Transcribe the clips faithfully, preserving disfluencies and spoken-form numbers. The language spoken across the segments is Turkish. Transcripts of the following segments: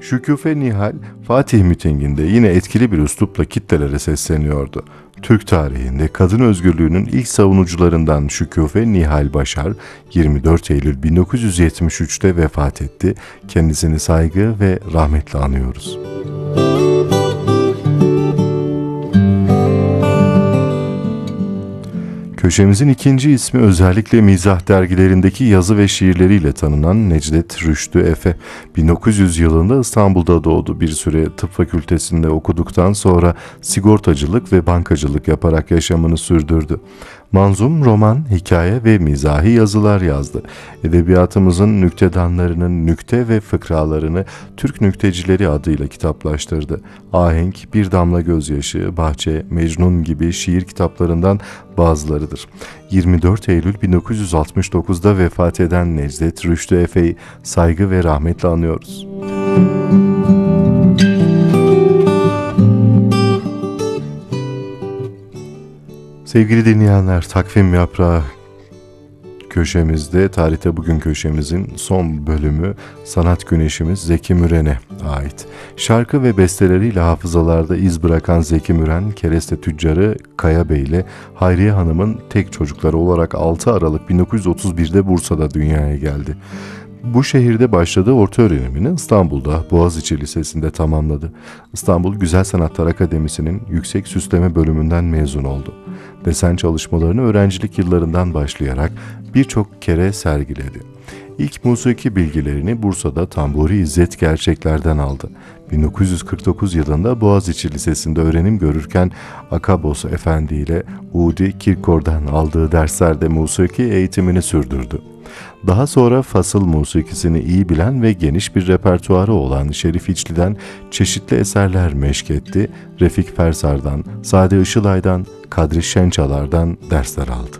Şüküfe Nihal, Fatih mitinginde yine etkili bir üslupla kitlelere sesleniyordu. Türk tarihinde kadın özgürlüğünün ilk savunucularından Şüküfe Nihal Başar, yirmi dört Eylül bin dokuz yüz yetmiş üçte vefat etti. Kendisini saygı ve rahmetle anıyoruz. Köşemizin ikinci ismi özellikle mizah dergilerindeki yazı ve şiirleriyle tanınan Necdet Rüştü Efe. bin dokuz yüz yılında İstanbul'da doğdu. Bir süre tıp fakültesinde okuduktan sonra sigortacılık ve bankacılık yaparak yaşamını sürdürdü. Manzum, roman, hikaye ve mizahi yazılar yazdı. Edebiyatımızın nüktedanlarının nükte ve fıkralarını Türk Nüktecileri adıyla kitaplaştırdı. Ahenk, Bir Damla Gözyaşı, Bahçe, Mecnun gibi şiir kitaplarından bazılarıdır. yirmi dört Eylül bin dokuz yüz altmış dokuzda vefat eden Necdet Rüştü Efe'yi saygı ve rahmetle anıyoruz. Sevgili dinleyenler, Takvim Yaprağı köşemizde, Tarihte Bugün köşemizin son bölümü sanat güneşimiz Zeki Müren'e ait. Şarkı ve besteleriyle hafızalarda iz bırakan Zeki Müren, kereste tüccarı Kaya Bey ile Hayriye Hanım'ın tek çocukları olarak altı Aralık bin dokuz yüz otuz birde Bursa'da dünyaya geldi. Bu şehirde başladığı orta öğrenimini İstanbul'da Boğaziçi Lisesi'nde tamamladı. İstanbul Güzel Sanatlar Akademisi'nin yüksek süsleme bölümünden mezun oldu. Desen çalışmalarını öğrencilik yıllarından başlayarak birçok kere sergiledi. İlk musiki bilgilerini Bursa'da Tamburi İzzet Gerçekler'den aldı. bin dokuz yüz kırk dokuz yılında Boğaziçi Lisesi'nde öğrenim görürken Akabos Efendi ile Udi Kirkor'dan aldığı derslerde musiki eğitimini sürdürdü. Daha sonra fasıl musikisini iyi bilen ve geniş bir repertuarı olan Şerif İçli'den çeşitli eserler meşk etti. Refik Fersar'dan, Sade Işılay'dan, Kadri Şençalar'dan dersler aldı.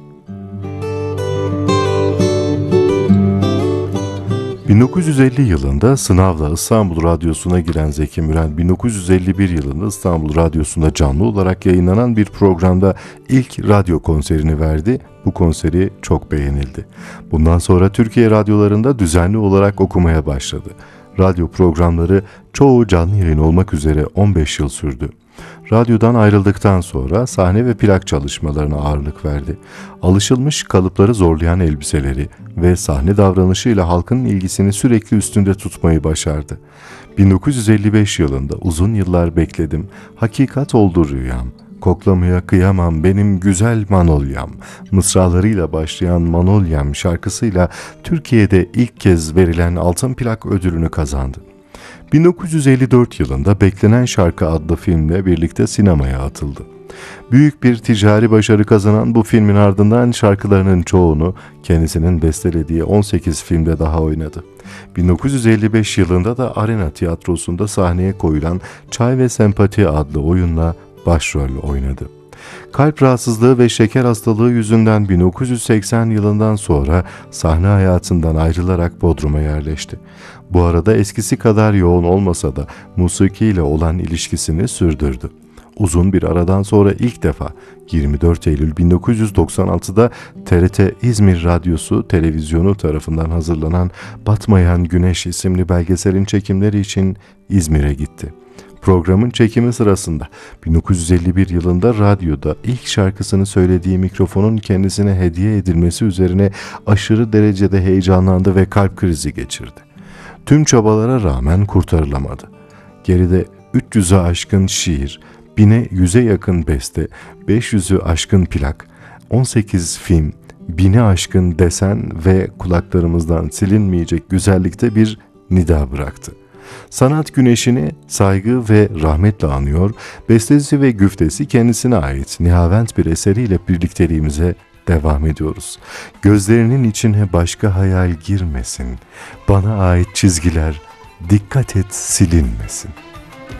bin dokuz yüz elli yılında sınavla İstanbul Radyosu'na giren Zeki Müren, bin dokuz yüz elli bir yılında İstanbul Radyosu'nda canlı olarak yayınlanan bir programda ilk radyo konserini verdi. Bu konseri çok beğenildi. Bundan sonra Türkiye radyolarında düzenli olarak okumaya başladı. Radyo programları çoğu canlı yayın olmak üzere on beş yıl sürdü. Radyodan ayrıldıktan sonra sahne ve plak çalışmalarına ağırlık verdi. Alışılmış kalıpları zorlayan elbiseleri ve sahne davranışıyla halkın ilgisini sürekli üstünde tutmayı başardı. bin dokuz yüz elli beş yılında Uzun Yıllar Bekledim, Hakikat Oldu Rüyam, Koklamaya Kıyamam Benim Güzel Manolyam mısralarıyla başlayan Manolyam şarkısıyla Türkiye'de ilk kez verilen altın plak ödülünü kazandı. bin dokuz yüz elli dört yılında Beklenen Şarkı adlı filmle birlikte sinemaya atıldı. Büyük bir ticari başarı kazanan bu filmin ardından şarkılarının çoğunu kendisinin bestelediği on sekiz filmde daha oynadı. bin dokuz yüz elli beş yılında da Arena Tiyatrosu'nda sahneye koyulan Çay ve Sempati adlı oyunla başrol oynadı. Kalp rahatsızlığı ve şeker hastalığı yüzünden bin dokuz yüz seksen yılından sonra sahne hayatından ayrılarak Bodrum'a yerleşti. Bu arada eskisi kadar yoğun olmasa da musikiyle olan ilişkisini sürdürdü. Uzun bir aradan sonra ilk defa yirmi dört Eylül bin dokuz yüz doksan altıda T R T İzmir Radyosu televizyonu tarafından hazırlanan Batmayan Güneş isimli belgeselin çekimleri için İzmir'e gitti. Programın çekimi sırasında bin dokuz yüz elli bir yılında radyoda ilk şarkısını söylediği mikrofonun kendisine hediye edilmesi üzerine aşırı derecede heyecanlandı ve kalp krizi geçirdi. Tüm çabalara rağmen kurtarılamadı. Geride üç yüze aşkın şiir, bine yüze yakın beste, beş yüzü aşkın plak, on sekiz film, bine aşkın desen ve kulaklarımızdan silinmeyecek güzellikte bir nida bıraktı. Sanat güneşini saygı ve rahmetle anıyor, bestesi ve güftesi kendisine ait nihavent bir eseriyle birlikteliğimize devam ediyoruz. Gözlerinin içine başka hayal girmesin, bana ait çizgiler dikkat et silinmesin.